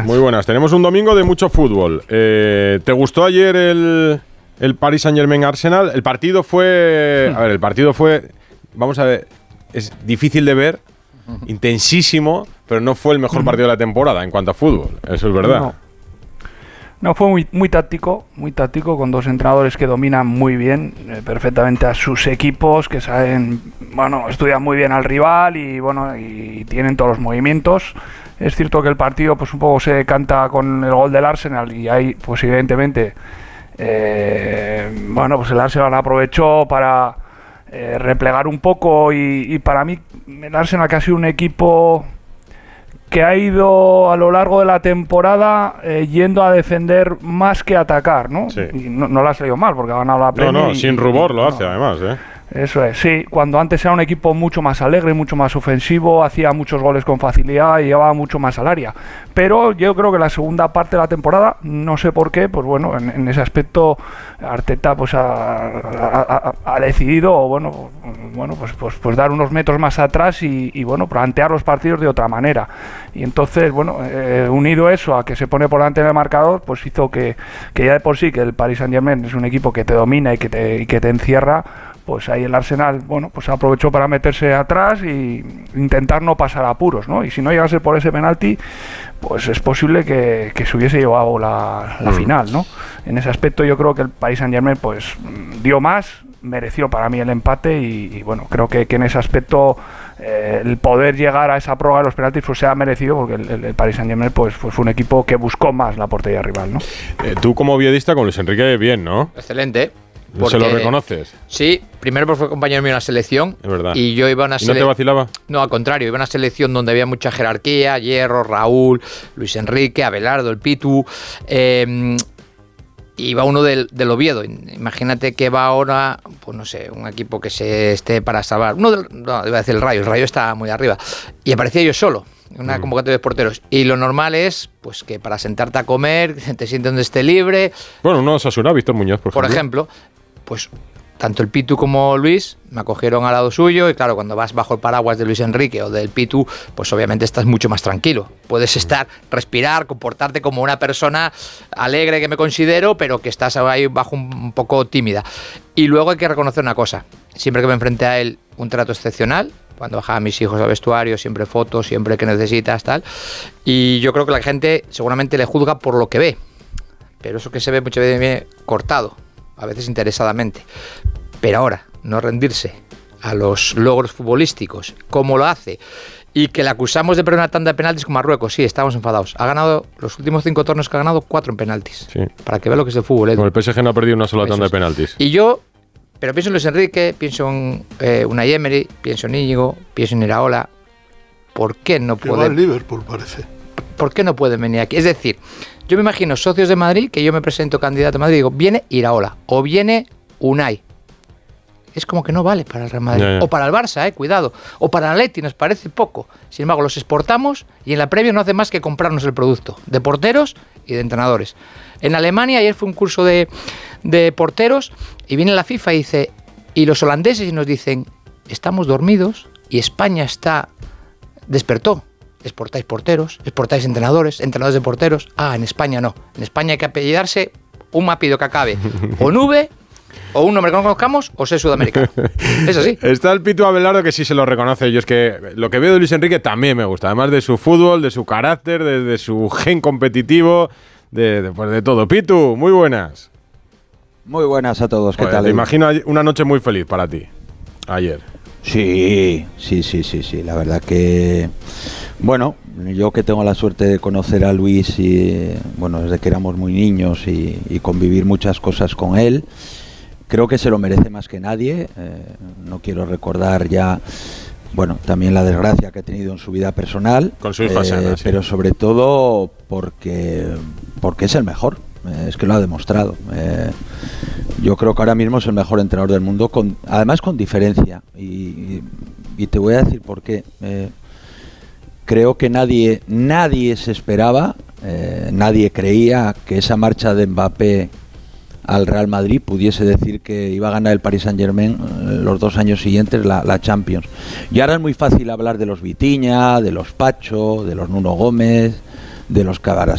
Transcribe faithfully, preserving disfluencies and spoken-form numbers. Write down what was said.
Muy buenas. Tenemos un domingo de mucho fútbol. Eh, ¿Te gustó ayer el, el Paris Saint-Germain Arsenal? El partido fue... A ver, el partido fue... Vamos a ver... Es difícil de ver, intensísimo, pero no fue el mejor partido de la temporada en cuanto a fútbol. Eso es verdad. No. No, fue muy, muy táctico, muy táctico, con dos entrenadores que dominan muy bien, eh, perfectamente a sus equipos, que saben, bueno, estudian muy bien al rival y bueno, y tienen todos los movimientos. Es cierto que el partido pues un poco se decanta con el gol del Arsenal y ahí pues evidentemente, eh, bueno, pues el Arsenal aprovechó para eh, replegar un poco y, y para mí el Arsenal, que ha sido un equipo que ha ido a lo largo de la temporada eh, yendo a defender más que atacar, ¿no? Sí. Y no, no lo ha salido mal porque ha ganado la Premier. No, no, y, sin rubor y, lo no, hace además, ¿eh? Eso es, sí. Cuando antes era un equipo mucho más alegre, mucho más ofensivo, hacía muchos goles con facilidad y llevaba mucho más al área. Pero yo creo que la segunda parte de la temporada, no sé por qué, pues bueno, en, en ese aspecto Arteta pues ha, ha, ha decidido, bueno, bueno pues, pues, pues dar unos metros más atrás y, y bueno, plantear los partidos de otra manera. Y entonces, bueno, eh, unido eso a que se pone por delante en el marcador, pues hizo que, que ya de por sí que el Paris Saint-Germain es un equipo que te domina y que te, y que te encierra. Pues ahí el Arsenal, bueno, pues aprovechó para meterse atrás y intentar no pasar apuros, ¿no? Y si no llegase por ese penalti, pues es posible que, que se hubiese llevado la, la mm. final, ¿no? En ese aspecto yo creo que el Paris Saint-Germain pues dio más, mereció para mí el empate y, y bueno, creo que, que en ese aspecto eh, el poder llegar a esa prórroga de los penaltis pues se ha merecido porque el, el, el Paris Saint-Germain pues, pues fue un equipo que buscó más la portería rival, ¿no? Eh, tú como viodista con Luis Enrique bien, ¿no? Excelente. Porque, ¿se lo reconoces? Sí, primero porque fue compañero mío en la selección. Es verdad. Y yo iba a una selección. ¿Y no te vacilaba? No, al contrario, iba a una selección donde había mucha jerarquía: Hierro, Raúl, Luis Enrique, Abelardo, el Pitu. Eh, iba uno del, del Oviedo. Imagínate que va ahora, pues no sé, un equipo que se esté para salvar. Uno del, no, iba a decir el Rayo, el Rayo está muy arriba. Y aparecía yo solo, en una mm. convocatoria de porteros. Y lo normal es, pues que para sentarte a comer, te sientes donde esté libre. Bueno, uno Osasuna, Víctor Muñoz, por ejemplo. Por ejemplo. Pues tanto el Pitu como Luis me acogieron al lado suyo y claro, cuando vas bajo el paraguas de Luis Enrique o del Pitu, pues obviamente estás mucho más tranquilo. Puedes estar, respirar, comportarte como una persona alegre que me considero, pero que estás ahí bajo un, un poco tímida. Y luego hay que reconocer una cosa, siempre que me enfrenté a él, un trato excepcional. Cuando bajaba a mis hijos al vestuario, siempre fotos, siempre que necesitas, tal. Y yo creo que la gente seguramente le juzga por lo que ve, pero eso que se ve muchas veces viene cortado, a veces interesadamente. Pero ahora, no rendirse a los logros futbolísticos, como lo hace, y que le acusamos de perder una tanda de penaltis con Marruecos, sí, estamos enfadados. Ha ganado los últimos cinco torneos que ha ganado, cuatro en penaltis. Sí. Para que vea lo que es el fútbol. Con el P S G no ha perdido una sola tanda de penaltis. Y yo, pero pienso en Luis Enrique, pienso en eh, Unai Emery, pienso en Íñigo, pienso en Iraola. ¿Por qué no pueden? Que va al Liverpool, parece. ¿Por qué no pueden venir aquí? Es decir, yo me imagino socios de Madrid, que yo me presento candidato a Madrid y digo, viene Iraola o viene Unai. Es como que no vale para el Real Madrid. Ya, ya. O para el Barça, eh, cuidado. O para el Atleti, nos parece poco. Sin embargo, los exportamos y en la previa no hace más que comprarnos el producto. De porteros y de entrenadores. En Alemania, ayer fue un curso de, de porteros y viene la FIFA y dice, y los holandeses y nos dicen, estamos dormidos y España está despertó. Exportáis porteros, exportáis entrenadores, entrenadores de porteros. Ah, en España no. En España hay que apellidarse un apellido que acabe o en V, o un nombre que no conozcamos, o ser sudamericano. Es así. Está el Pitu Abelardo que sí se lo reconoce. Yo es que lo que veo de Luis Enrique también me gusta. Además de su fútbol, de su carácter, de, de su gen competitivo, de, de, pues de todo. Pitu, muy buenas. Muy buenas a todos. ¿Qué Joder, tal? Te imagino una noche muy feliz para ti, ayer. Sí, sí, sí, sí, sí. La verdad que... Bueno, yo que tengo la suerte de conocer a Luis y, bueno, desde que éramos muy niños y, y convivir muchas cosas con él, creo que se lo merece más que nadie. Eh, no quiero recordar ya, bueno, también la desgracia que ha tenido en su vida personal. Con su hija eh, Sana, sí. Pero sobre todo porque, porque es el mejor. Eh, es que lo ha demostrado. Eh, yo creo que ahora mismo es el mejor entrenador del mundo, con, además con diferencia. Y, y, y te voy a decir por qué. Eh, Creo que nadie, nadie se esperaba, eh, nadie creía que esa marcha de Mbappé al Real Madrid pudiese decir que iba a ganar el Paris Saint-Germain eh, los dos años siguientes la, la Champions. Y ahora es muy fácil hablar de los Vitinha, de los Pacho, de los Nuno Gómez, de los Kvaratskhelia,